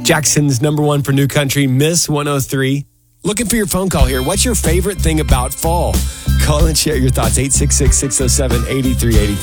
Jackson's number one for new country, Miss 103. Looking for your phone call here. What's your favorite thing about fall? Call and share your thoughts. 866-607-8383.